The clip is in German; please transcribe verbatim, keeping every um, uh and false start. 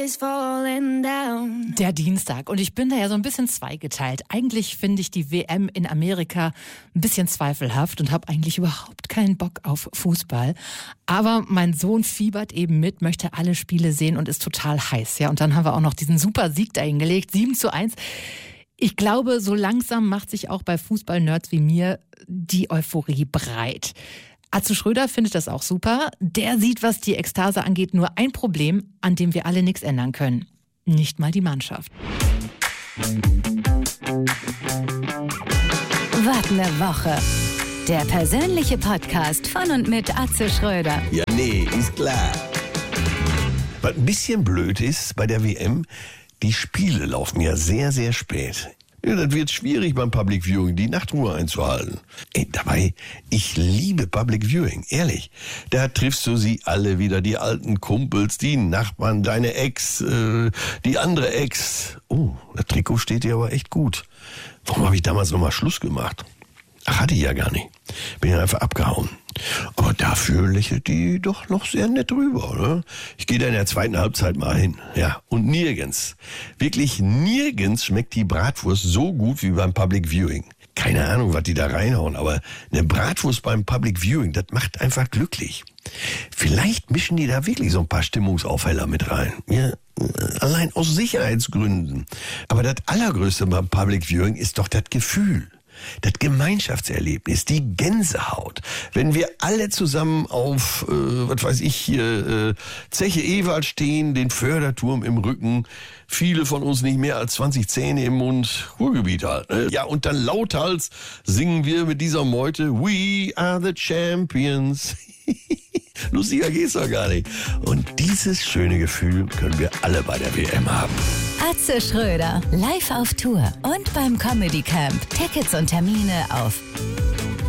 Der Dienstag. Und ich bin da ja so ein bisschen zweigeteilt. Eigentlich finde ich die W M in Amerika ein bisschen zweifelhaft und habe eigentlich überhaupt keinen Bock auf Fußball. Aber mein Sohn fiebert eben mit, möchte alle Spiele sehen und ist total heiß. Ja, und dann haben wir auch noch diesen super Sieg da hingelegt, sieben zu eins. Ich glaube, so langsam macht sich auch bei Fußball-Nerds wie mir die Euphorie breit. Atze Schröder findet das auch super. Der sieht, was die Ekstase angeht, nur ein Problem, an dem wir alle nichts ändern können. Nicht mal die Mannschaft. Wart eine Woche. Der persönliche Podcast von und mit Atze Schröder. Ja, nee, ist klar. Was ein bisschen blöd ist bei der W M, die Spiele laufen ja sehr, sehr spät. Ja, das wird schwierig beim Public Viewing, die Nachtruhe einzuhalten. Ey, dabei, ich liebe Public Viewing, ehrlich. Da triffst du sie alle wieder, die alten Kumpels, die Nachbarn, deine Ex, äh, die andere Ex. Oh, das Trikot steht dir aber echt gut. Warum habe ich damals nochmal Schluss gemacht? Ach, hatte ich ja gar nicht. Bin ja einfach abgehauen. Aber dafür lächelt die doch noch sehr nett drüber, oder? Ich gehe da in der zweiten Halbzeit mal hin. Ja, und nirgends, wirklich nirgends schmeckt die Bratwurst so gut wie beim Public Viewing. Keine Ahnung, was die da reinhauen, aber eine Bratwurst beim Public Viewing, das macht einfach glücklich. Vielleicht mischen die da wirklich so ein paar Stimmungsaufheller mit rein. Ja, allein aus Sicherheitsgründen. Aber das Allergrößte beim Public Viewing ist doch das Gefühl. Das Gemeinschaftserlebnis, die Gänsehaut. Wenn wir alle zusammen auf, äh, was weiß ich hier, äh, Zeche Ewald stehen, den Förderturm im Rücken, viele von uns nicht mehr als zwanzig Zähne im Mund, Ruhrgebiet halt. Ne? Ja, und dann lauthals singen wir mit dieser Meute, We are the champions. Lustiger geht's doch gar nicht. Und dieses schöne Gefühl können wir alle bei der W M haben. Atze Schröder, live auf Tour und beim Comedy Camp. Tickets und Termine auf